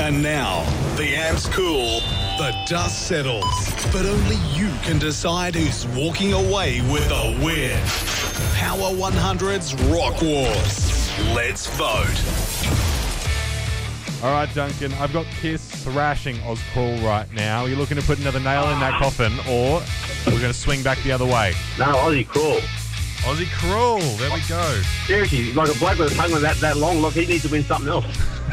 And now, the ant's cool, the dust settles, but only you can decide who's walking away with a win. Power 100's Rock Wars. Let's vote. All right, Duncan, I've got Kiss thrashing Ozcrawl right now. Are you looking to put another nail in that coffin, or we're going to swing back the other way? No, Aussie Crawl. Aussie Crawl, there we go. Seriously, like a bloke with a tongue like that long, look, he needs to win something else.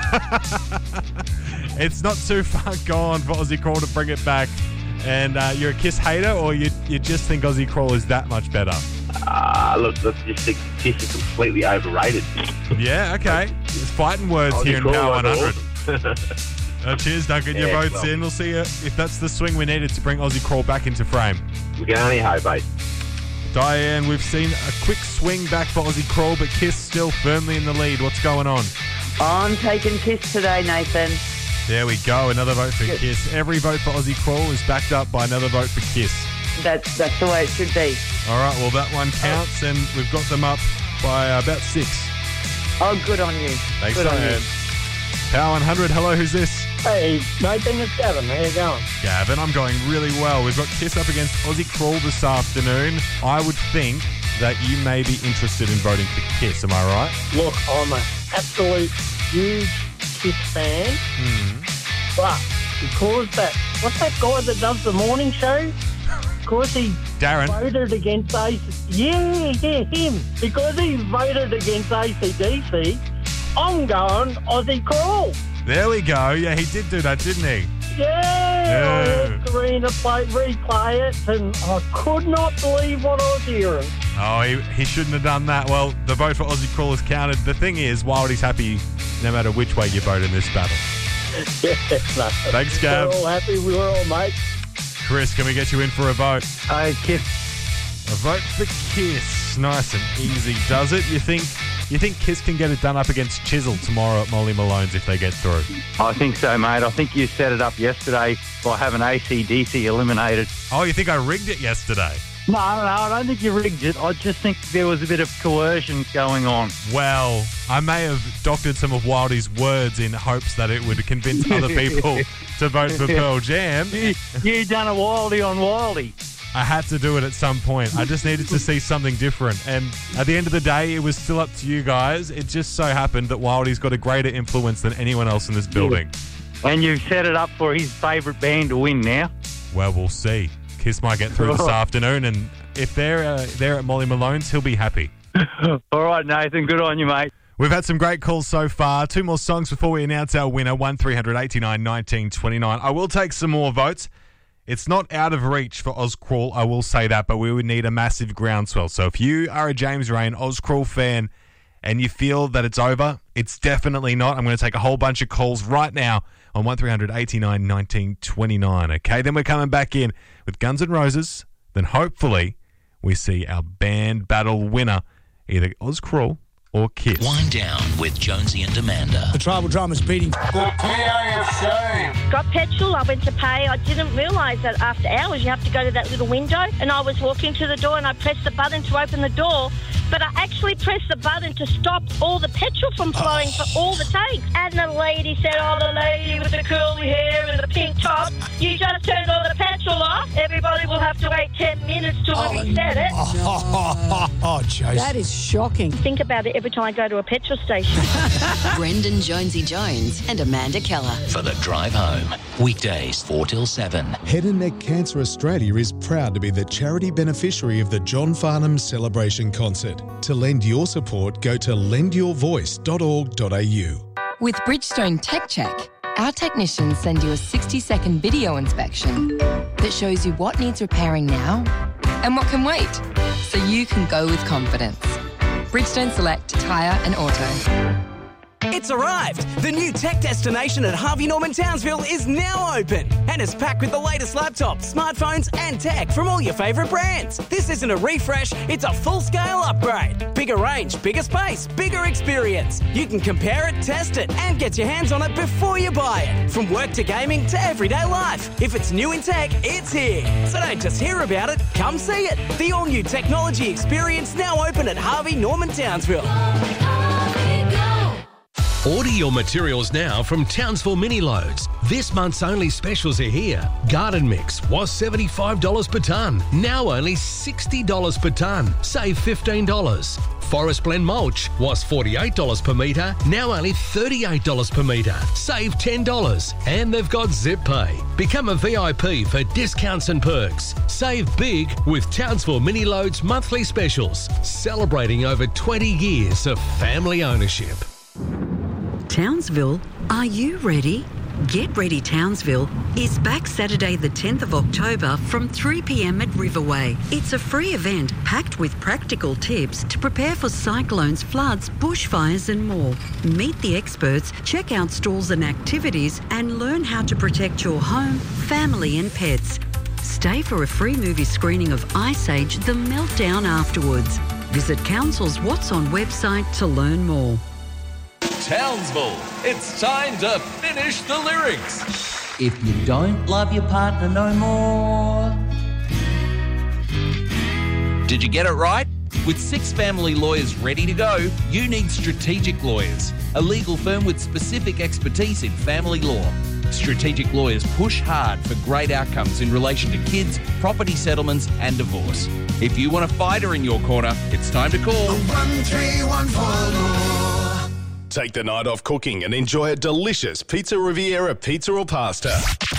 It's not too far gone for Aussie Crawl to bring it back. And you're a Kiss hater, or you just think Aussie Crawl is that much better? Look, let's just think Kiss is completely overrated. Yeah, okay. It's fighting words Aussie here in Crawl, Power 100. awesome. Cheers, Duncan. Your vote's in. We'll see if that's the swing we needed to bring Aussie Crawl back into frame. We can only hope, mate. Diane, we've seen a quick swing back for Aussie Crawl, but Kiss still firmly in the lead. What's going on? I'm taking Kiss today, Nathan. There we go. Another vote for Kiss. Every vote for Aussie Crawl is backed up by another vote for Kiss. That's the way it should be. All right, well, that one counts, and we've got them up by about 6. Oh, good on you. Thanks, good Diane. Power 100, hello, who's this? Hey, Nathan, it's Gavin. How you going? Gavin, I'm going really well. We've got Kiss up against Aussie Crawl this afternoon. I would think that you may be interested in voting for Kiss, am I right? Look, I'm an absolute huge Kiss fan, but because what's that guy that does the morning show? Because he Darren. voted against yeah, him. Because he voted against AC/DC, I'm going Aussie Crawl. There we go. Yeah, he did do that, didn't he? Yeah, I heard Karina replay it, and I could not believe what I was hearing. Oh, he shouldn't have done that. Well, the vote for Aussie Crawl is counted. The thing is, Wildy's happy no matter which way you vote in this battle. Yeah, no. Thanks, Gav. We're all happy. We're all mates. Chris, can we get you in for a vote? Hey, Kiss. A vote for Kiss. Nice and easy, does it? You think Kiss can get it done up against Chisel tomorrow at Molly Malone's if they get through? I think so, mate. I think you set it up yesterday by having AC/DC eliminated. Oh, you think I rigged it yesterday? No, I don't think you rigged it. I just think there was a bit of coercion going on. Well, I may have doctored some of Wildy's words in hopes that it would convince other people to vote for Pearl Jam. You done a Wildy on Wildy. I had to do it at some point. I just needed to see something different. And at the end of the day, it was still up to you guys. It just so happened that Wildy's got a greater influence than anyone else in this building. And you've set it up for his favourite band to win now. Well, we'll see. Kiss might get through this afternoon, and if they're there at Molly Malone's, he'll be happy. All right, Nathan. Good on you, mate. We've had some great calls so far. 2 more songs before we announce our winner, 1389 1929. I will take some more votes. It's not out of reach for Ozcrawl, I will say that, but we would need a massive groundswell. So if you are a James Rain Ozcrawl fan and you feel that it's over, it's definitely not. I'm going to take a whole bunch of calls right now on 1389 1929. Okay, then we're coming back in with Guns N' Roses. Then hopefully we see our band battle winner, either Ozcrawl or Kiss. Wind down with Jonesy and Amanda. The tribal drama's beating. The PA of shame. Got petrol, I went to pay. I didn't realise that after hours you have to go to that little window, and I was walking to the door and I pressed the button to open the door, but I actually pressed the button to stop all the petrol from flowing for all the tanks. And the lady said, oh, the lady with the curly hair and the pink top, you just turned all the petrol off. Everybody will have to wait 10 minutes till we said it. Oh, Josie. That is shocking. Think about it every time I go to a petrol station. Brendan Jonesy Jones and Amanda Keller. For the drive home. Weekdays 4 till 7. Head and Neck Cancer Australia is proud to be the charity beneficiary of the John Farnham Celebration Concert. To lend your support, go to lendyourvoice.org.au. With Bridgestone Tech Check, our technicians send you a 60-second video inspection that shows you what needs repairing now and what can wait, so you can go with confidence. Bridgestone Select Tyre and Auto. It's arrived! The new tech destination at Harvey Norman Townsville is now open and is packed with the latest laptops, smartphones and tech from all your favourite brands. This isn't a refresh, it's a full-scale upgrade. Bigger range, bigger space, bigger experience. You can compare it, test it and get your hands on it before you buy it. From work to gaming to everyday life. If it's new in tech, it's here. So don't just hear about it, come see it. The all-new technology experience now open at Harvey Norman Townsville. Order your materials now from Townsville Mini Loads. This month's only specials are here. Garden mix was $75 per tonne, now only $60 per tonne, save $15. Forest blend mulch was $48 per metre, now only $38 per metre, save $10. And they've got Zip Pay. Become a VIP for discounts and perks. Save big with Townsville Mini Loads monthly specials, celebrating over 20 years of family ownership. Townsville, are you ready? Get Ready Townsville is back Saturday the 10th of October from 3 p.m. at Riverway. It's a free event packed with practical tips to prepare for cyclones, floods, bushfires and more. Meet the experts, check out stalls and activities and learn how to protect your home, family and pets. Stay for a free movie screening of Ice Age: The Meltdown afterwards. Visit Council's What's On website to learn more. Townsville, it's time to finish the lyrics. If you don't love your partner no more. Did you get it right? With 6 family lawyers ready to go, you need Strategic Lawyers, a legal firm with specific expertise in family law. Strategic Lawyers push hard for great outcomes in relation to kids, property settlements and divorce. If you want a fighter in your corner, it's time to call 1314. Take the night off cooking and enjoy a delicious Pizza Riviera pizza or pasta.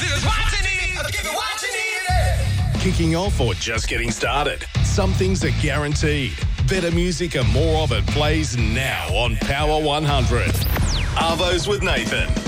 Kicking off or just getting started? Some things are guaranteed. Better music and more of it plays now on Power 100. Arvos with Nathan.